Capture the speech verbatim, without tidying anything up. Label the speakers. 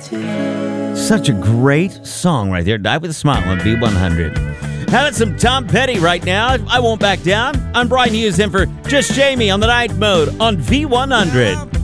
Speaker 1: Such a great song right there. Die with a Smile on V one hundred. Having some Tom Petty right now. I Won't Back Down. I'm Brian Hughes in for Just Jamie on the night mode on V one hundred.